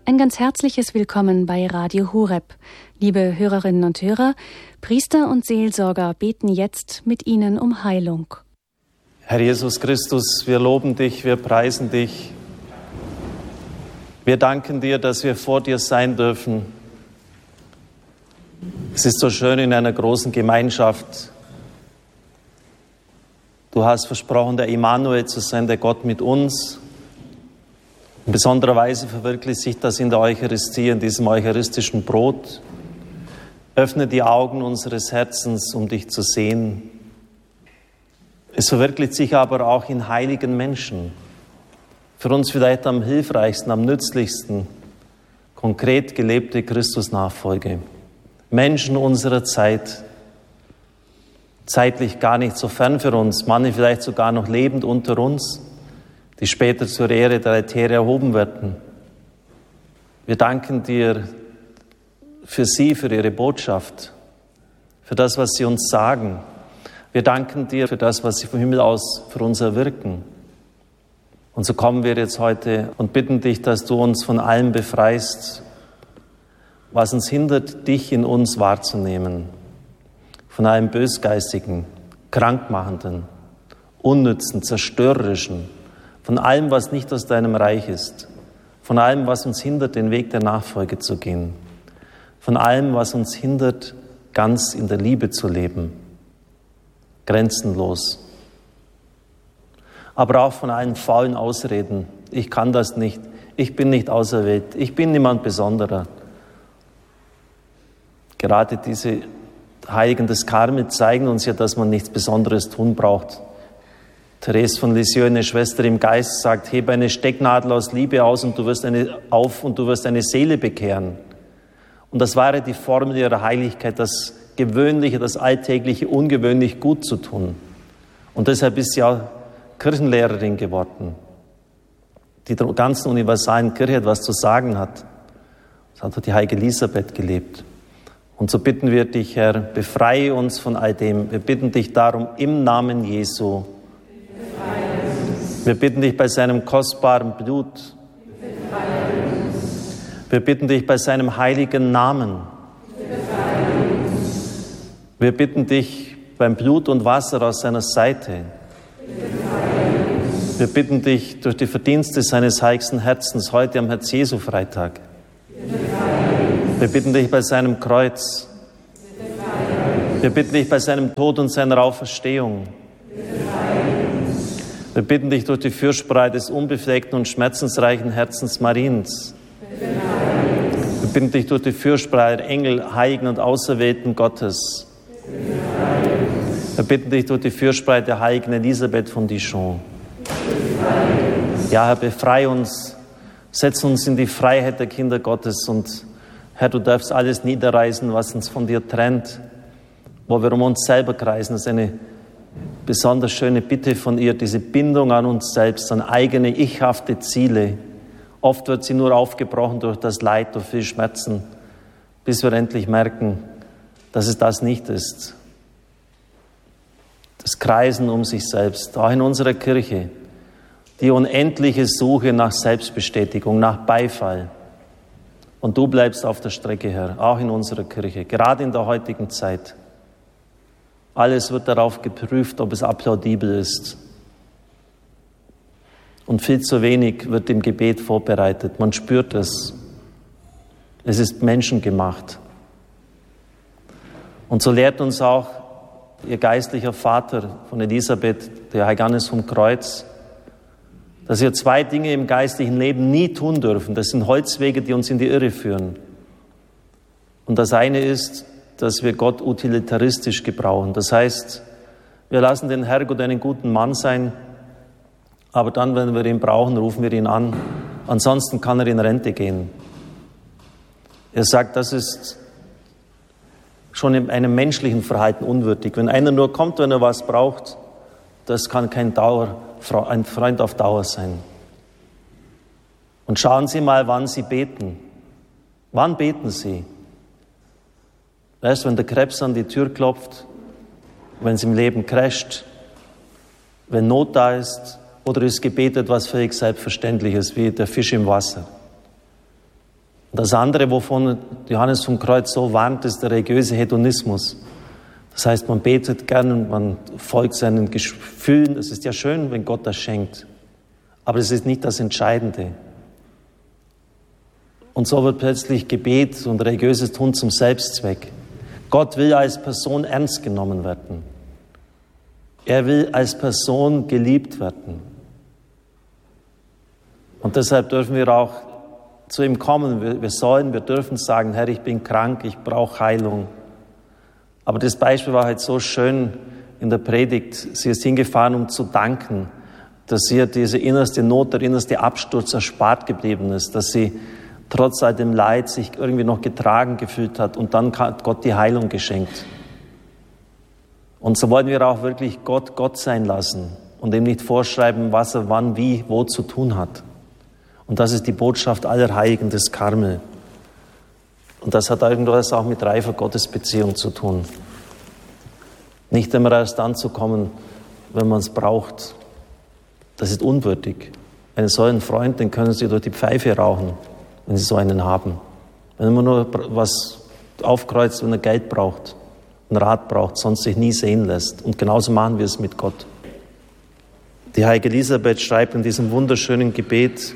Ein ganz herzliches Willkommen bei Radio Horeb. Liebe Hörerinnen und Hörer, Priester und Seelsorger beten jetzt mit Ihnen um Heilung. Herr Jesus Christus, wir loben dich, wir preisen dich. Wir danken dir, dass wir vor dir sein dürfen. Es ist so schön in einer großen Gemeinschaft. Du hast versprochen, der Immanuel zu sein, der Gott mit uns. In besonderer Weise verwirklicht sich das in der Eucharistie, in diesem eucharistischen Brot. Öffne die Augen unseres Herzens, um dich zu sehen. Es verwirklicht sich aber auch in heiligen Menschen. Für uns vielleicht am hilfreichsten, am nützlichsten, konkret gelebte Christusnachfolge. Menschen unserer Zeit, zeitlich gar nicht so fern für uns, manche vielleicht sogar noch lebend unter uns, die später zur Ehre der Altäre erhoben werden. Wir danken dir für sie, für ihre Botschaft, für das, was sie uns sagen. Wir danken dir für das, was sie vom Himmel aus für uns erwirken. Und so kommen wir jetzt heute und bitten dich, dass du uns von allem befreist, was uns hindert, dich in uns wahrzunehmen. Von allem Bösgeistigen, Krankmachenden, Unnützen, Zerstörerischen, von allem, was nicht aus deinem Reich ist, von allem, was uns hindert, den Weg der Nachfolge zu gehen, von allem, was uns hindert, ganz in der Liebe zu leben, grenzenlos. Aber auch von allen faulen Ausreden, ich kann das nicht, ich bin nicht auserwählt, ich bin niemand Besonderer. Gerade diese Heiligen des Karmel zeigen uns ja, dass man nichts Besonderes tun braucht. Therese von Lisieux, eine Schwester im Geist, sagt, hebe eine Stecknadel aus Liebe aus und du wirst eine Seele bekehren. Und das war ja die Formel ihrer Heiligkeit, das Gewöhnliche, das Alltägliche, ungewöhnlich gut zu tun. Und deshalb ist sie auch Kirchenlehrerin geworden, die der ganzen universalen Kirche etwas zu sagen hat. Das hat die heilige Elisabeth gelebt. Und so bitten wir dich, Herr, befreie uns von all dem. Wir bitten dich darum im Namen Jesu. Wir bitten dich bei seinem kostbaren Blut. Wir bitten dich bei seinem heiligen Namen. Wir bitten dich beim Blut und Wasser aus seiner Seite. Wir bitten dich durch die Verdienste seines heiligsten Herzens heute am Herz-Jesu-Freitag. Wir bitten dich bei seinem Kreuz. Wir bitten dich bei seinem Tod und seiner Auferstehung. Wir bitten dich durch die Fürsprache des unbefleckten und schmerzensreichen Herzens Mariens. Wir bitten dich durch die Fürsprache der Engel, Heiligen und Auserwählten Gottes. Wir bitten dich durch die Fürsprache der heiligen Elisabeth von Dijon. Ja, Herr, befreie uns, setz uns in die Freiheit der Kinder Gottes und Herr, du darfst alles niederreißen, was uns von dir trennt, wo wir um uns selber kreisen. Das ist eine besonders schöne Bitte von ihr, diese Bindung an uns selbst, an eigene, ichhafte Ziele. Oft wird sie nur aufgebrochen durch das Leid, durch viel Schmerzen, bis wir endlich merken, dass es das nicht ist. Das Kreisen um sich selbst, auch in unserer Kirche, die unendliche Suche nach Selbstbestätigung, nach Beifall. Und du bleibst auf der Strecke, Herr, auch in unserer Kirche, gerade in der heutigen Zeit. Alles wird darauf geprüft, ob es applaudibel ist. Und viel zu wenig wird im Gebet vorbereitet. Man spürt es. Es ist menschengemacht. Und so lehrt uns auch ihr geistlicher Vater von Elisabeth, der Heilige Johannes vom Kreuz, dass wir zwei Dinge im geistlichen Leben nie tun dürfen. Das sind Holzwege, die uns in die Irre führen. Und das eine ist, dass wir Gott utilitaristisch gebrauchen. Das heißt, wir lassen den Herrgott einen guten Mann sein, aber dann, wenn wir ihn brauchen, rufen wir ihn an. Ansonsten kann er in Rente gehen. Er sagt, das ist schon in einem menschlichen Verhalten unwürdig. Wenn einer nur kommt, wenn er was braucht, das kann ein Freund auf Dauer sein. Und schauen Sie mal, wann Sie beten. Wann beten Sie? Erst wenn der Krebs an die Tür klopft, wenn es im Leben crasht, wenn Not da ist, oder ist Gebet etwas völlig Selbstverständliches, wie der Fisch im Wasser? Und das andere, wovon Johannes vom Kreuz so warnt, ist der religiöse Hedonismus. Das heißt, man betet gern, man folgt seinen Gefühlen. Es ist ja schön, wenn Gott das schenkt. Aber es ist nicht das Entscheidende. Und so wird plötzlich Gebet und religiöses Tun zum Selbstzweck. Gott will als Person ernst genommen werden. Er will als Person geliebt werden. Und deshalb dürfen wir auch zu ihm kommen. Wir dürfen sagen, Herr, ich bin krank, ich brauche Heilung. Aber das Beispiel war halt so schön in der Predigt. Sie ist hingefahren, um zu danken, dass ihr diese innerste Not, der innerste Absturz erspart geblieben ist, dass sie trotz all dem Leid sich irgendwie noch getragen gefühlt hat und dann hat Gott die Heilung geschenkt. Und so wollen wir auch wirklich Gott sein lassen und ihm nicht vorschreiben, was er wann, wie, wo zu tun hat. Und das ist die Botschaft aller Heiligen des Karmel. Und das hat irgendwas auch mit reifer Gottesbeziehung zu tun. Nicht immer erst dann zu kommen, wenn man es braucht. Das ist unwürdig. Einen solchen Freund, den können Sie durch die Pfeife rauchen, wenn Sie so einen haben. Wenn man nur was aufkreuzt, wenn er Geld braucht, einen Rat braucht, sonst sich nie sehen lässt. Und genauso machen wir es mit Gott. Die heilige Elisabeth schreibt in diesem wunderschönen Gebet: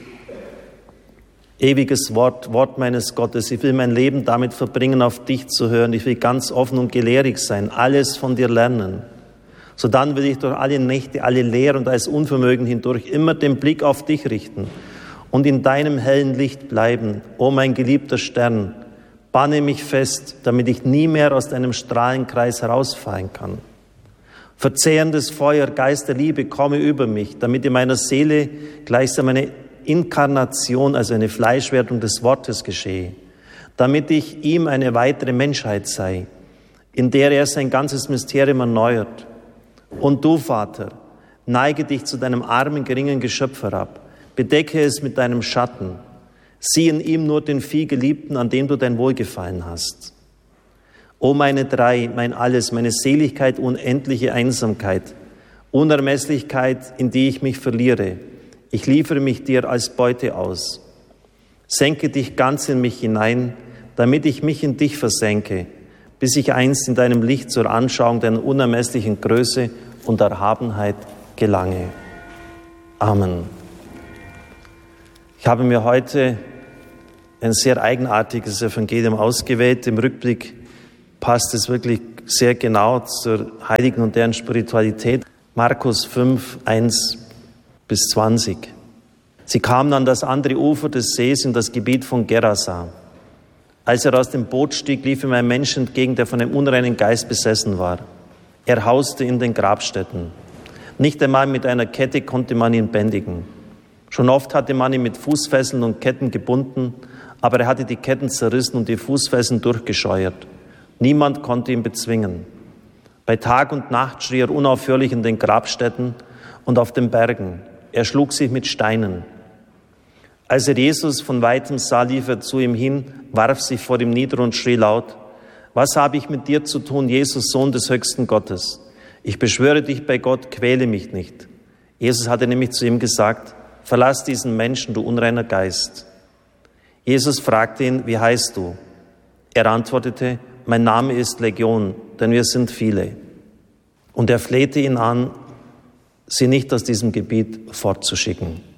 Ewiges Wort meines Gottes, ich will mein Leben damit verbringen, auf dich zu hören. Ich will ganz offen und gelehrig sein, alles von dir lernen. Sodann will ich durch alle Nächte, alle Leer und alles Unvermögen hindurch immer den Blick auf dich richten und in deinem hellen Licht bleiben. O mein geliebter Stern, banne mich fest, damit ich nie mehr aus deinem Strahlenkreis herausfallen kann. Verzehrendes Feuer, Geist der Liebe, komme über mich, damit in meiner Seele gleichsam eine Inkarnation, also eine Fleischwerdung des Wortes geschehe, damit ich ihm eine weitere Menschheit sei, in der er sein ganzes Mysterium erneuert. Und du, Vater, neige dich zu deinem armen, geringen Geschöpf herab, bedecke es mit deinem Schatten, sieh in ihm nur den Vielgeliebten, an dem du dein Wohlgefallen hast. O meine Drei, mein Alles, meine Seligkeit, unendliche Einsamkeit, Unermesslichkeit, in die ich mich verliere, ich liefere mich dir als Beute aus. Senke dich ganz in mich hinein, damit ich mich in dich versenke, bis ich einst in deinem Licht zur Anschauung deiner unermesslichen Größe und Erhabenheit gelange. Amen. Ich habe mir heute ein sehr eigenartiges Evangelium ausgewählt. Im Rückblick passt es wirklich sehr genau zur Heiligen und deren Spiritualität. Markus 5, 1 bis 20. Sie kamen an das andere Ufer des Sees in das Gebiet von Gerasa. Als er aus dem Boot stieg, lief ihm ein Mensch entgegen, der von einem unreinen Geist besessen war. Er hauste in den Grabstätten. Nicht einmal mit einer Kette konnte man ihn bändigen. Schon oft hatte man ihn mit Fußfesseln und Ketten gebunden, aber er hatte die Ketten zerrissen und die Fußfesseln durchgescheuert. Niemand konnte ihn bezwingen. Bei Tag und Nacht schrie er unaufhörlich in den Grabstätten und auf den Bergen. Er schlug sich mit Steinen. Als er Jesus von weitem sah, lief er zu ihm hin, warf sich vor ihm nieder und schrie laut: Was habe ich mit dir zu tun, Jesus, Sohn des höchsten Gottes? Ich beschwöre dich bei Gott, quäle mich nicht. Jesus hatte nämlich zu ihm gesagt: Verlass diesen Menschen, du unreiner Geist. Jesus fragte ihn: Wie heißt du? Er antwortete: Mein Name ist Legion, denn wir sind viele. Und er flehte ihn an, sie nicht aus diesem Gebiet fortzuschicken.